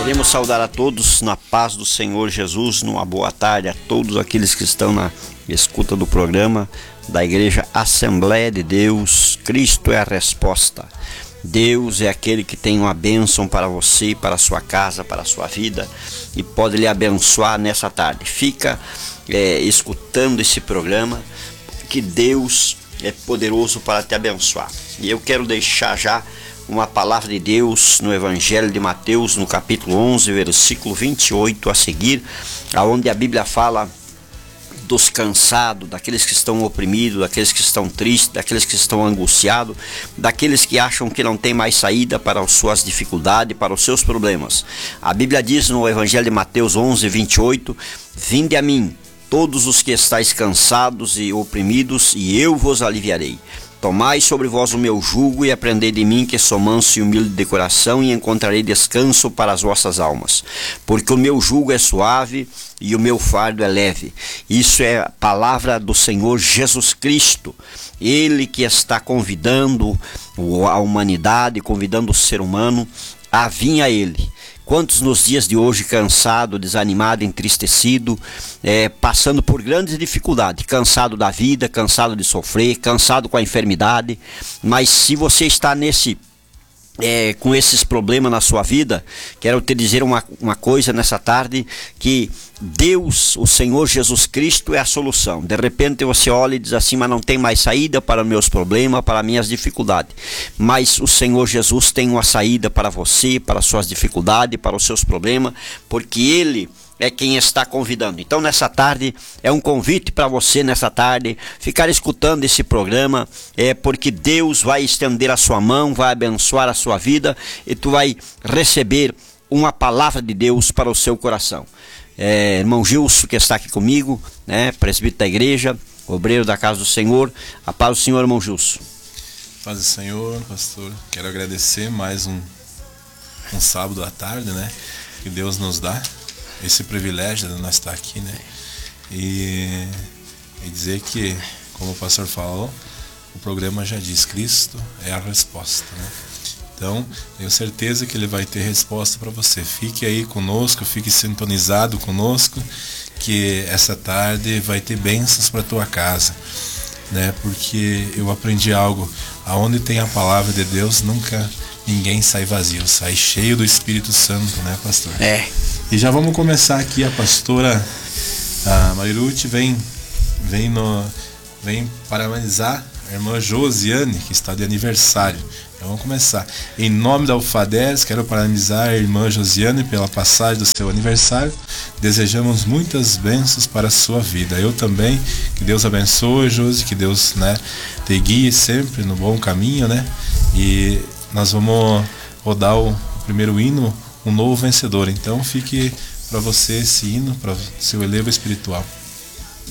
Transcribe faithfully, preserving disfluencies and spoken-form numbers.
Queremos saudar a todos na paz do Senhor Jesus, numa boa tarde a todos aqueles que estão na escuta do programa da Igreja Assembleia de Deus. Cristo é a resposta. Deus é aquele que tem uma bênção para você, para a sua casa, para a sua vida e pode lhe abençoar nessa tarde. Fica é, escutando esse programa, que Deus é poderoso para te abençoar. E eu quero deixar já uma palavra de Deus no Evangelho de Mateus, no capítulo onze, versículo vinte e oito a seguir, aonde a Bíblia fala dos cansados, daqueles que estão oprimidos, daqueles que estão tristes, daqueles que estão angustiados, daqueles que acham que não tem mais saída para as suas dificuldades, para os seus problemas. A Bíblia diz no Evangelho de Mateus onze, vinte e oito, vinde a mim, todos os que estáis cansados e oprimidos, e eu vos aliviarei. Tomai sobre vós o meu jugo e aprendei de mim, que sou manso e humilde de coração, e encontrarei descanso para as vossas almas. Porque o meu jugo é suave e o meu fardo é leve. Isso é a palavra do Senhor Jesus Cristo. Ele que está convidando a humanidade, convidando o ser humano a vir a Ele. Quantos nos dias de hoje cansado, desanimado, entristecido, é, passando por grandes dificuldades, cansado da vida, cansado de sofrer, cansado com a enfermidade, mas se você está nesse É, com esses problemas na sua vida, quero te dizer uma, uma coisa nessa tarde, que Deus, o Senhor Jesus Cristo é a solução. De repente você olha e diz assim, mas não tem mais saída para meus problemas, para minhas dificuldades. Mas o Senhor Jesus tem uma saída para você, para as suas dificuldades, para os seus problemas, porque Ele é quem está convidando. Então nessa tarde é um convite para você nessa tarde ficar escutando esse programa, é porque Deus vai estender a sua mão, vai abençoar a sua vida e tu vai receber uma palavra de Deus para o seu coração. É, irmão Gilson, que está aqui comigo, né, presbítero da igreja, obreiro da casa do Senhor. A paz do Senhor, irmão Gilson. Paz do Senhor, pastor. Quero agradecer mais um, um sábado à tarde, né, que Deus nos dá esse privilégio de nós estar aqui, né? E, e dizer que, como o pastor falou, o programa já diz, Cristo é a resposta, né? Então, tenho certeza que Ele vai ter resposta para você. Fique aí conosco, fique sintonizado conosco, que essa tarde vai ter bênçãos para a tua casa, né? Porque eu aprendi algo, aonde tem a palavra de Deus, nunca ninguém sai vazio, sai cheio do Espírito Santo, né, pastor? É. E já vamos começar aqui, a pastora a Marilute vem, vem, no, vem parabenizar a irmã Josiane, que está de aniversário. Então vamos começar. Em nome da UFADES, quero parabenizar a irmã Josiane pela passagem do seu aniversário. Desejamos muitas bênçãos para a sua vida. Eu também, que Deus abençoe, Josi, que Deus, né, te guie sempre no bom caminho, né? E nós vamos rodar o primeiro hino, Um Novo Vencedor. Então fique para você esse hino, para o seu elevo espiritual.